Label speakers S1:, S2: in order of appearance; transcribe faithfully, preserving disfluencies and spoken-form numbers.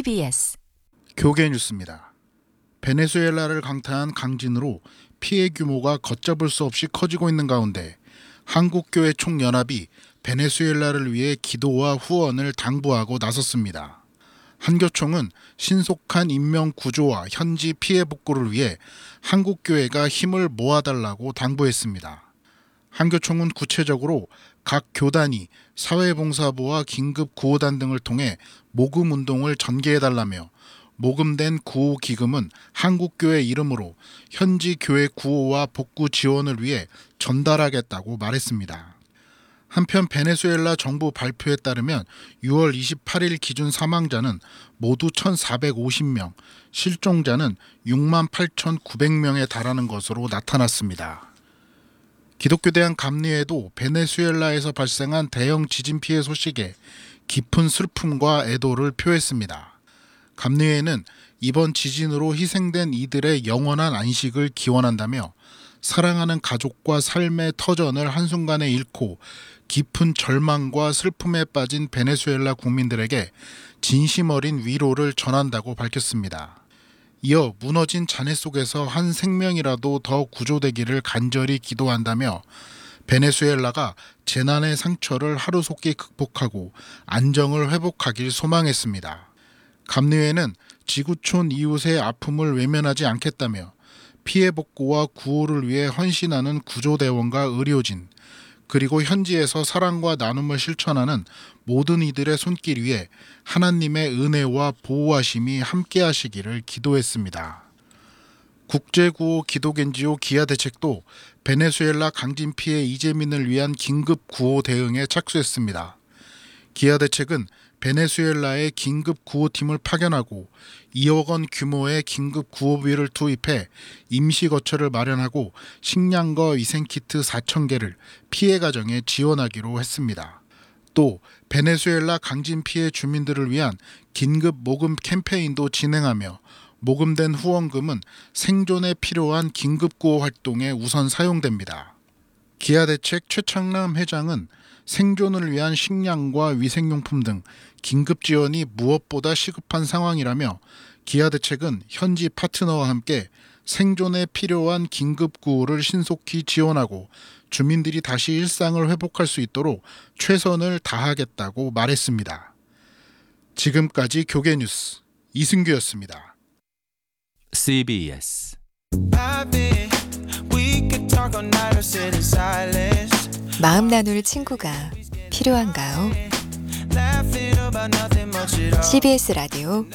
S1: 씨비에스
S2: 교계 뉴스입니다. 베네수엘라를 강타한 강진으로 피해 규모가 걷잡을 수 없이 커지고 있는 가운데 한국교회 총연합이 베네수엘라를 위해 기도와 후원을 당부하고 나섰습니다. 한교총은 신속한 인명 구조와 현지 피해 복구를 위해 한국교회가 힘을 모아달라고 당부했습니다. 한교총은 구체적으로 각 교단이 사회봉사부와 긴급구호단 등을 통해 모금운동을 전개해달라며 모금된 구호기금은 한국교회 이름으로 현지 교회 구호와 복구 지원을 위해 전달하겠다고 말했습니다. 한편 베네수엘라 정부 발표에 따르면 유월 이십팔일 기준 사망자는 모두 천사백오십 명, 실종자는 육만 팔천구백 명에 달하는 것으로 나타났습니다. 기독교대학 감리회도 베네수엘라에서 발생한 대형 지진 피해 소식에 깊은 슬픔과 애도를 표했습니다. 감리회는 이번 지진으로 희생된 이들의 영원한 안식을 기원한다며 사랑하는 가족과 삶의 터전을 한순간에 잃고 깊은 절망과 슬픔에 빠진 베네수엘라 국민들에게 진심 어린 위로를 전한다고 밝혔습니다. 이어 무너진 잔해 속에서 한 생명이라도 더 구조되기를 간절히 기도한다며 베네수엘라가 재난의 상처를 하루속히 극복하고 안정을 회복하길 소망했습니다. 감리회는 지구촌 이웃의 아픔을 외면하지 않겠다며 피해 복구와 구호를 위해 헌신하는 구조대원과 의료진, 그리고 현지에서 사랑과 나눔을 실천하는 모든 이들의 손길 위에 하나님의 은혜와 보호하심이 함께하시기를 기도했습니다. 국제구호 기독엔지오 기아대책도 베네수엘라 강진 피해 이재민을 위한 긴급 구호 대응에 착수했습니다. 기아대책은 베네수엘라에 긴급 구호팀을 파견하고 이억 원 규모의 긴급 구호비를 투입해 임시 거처를 마련하고 식량과 위생키트 사천 개를 피해 가정에 지원하기로 했습니다. 또 베네수엘라 강진 피해 주민들을 위한 긴급 모금 캠페인도 진행하며 모금된 후원금은 생존에 필요한 긴급구호 활동에 우선 사용됩니다. 기아대책 최창남 회장은 생존을 위한 식량과 위생용품 등 긴급 지원이 무엇보다 시급한 상황이라며 기아대책은 현지 파트너와 함께 생존에 필요한 긴급구호를 신속히 지원하고 주민들이 다시 일상을 회복할 수 있도록 최선을 다하겠다고 말했습니다. 지금까지 교계 뉴스 이승규였습니다.
S1: 씨비에스 마음 나눌 친구가 필요한가요? 씨비에스 라디오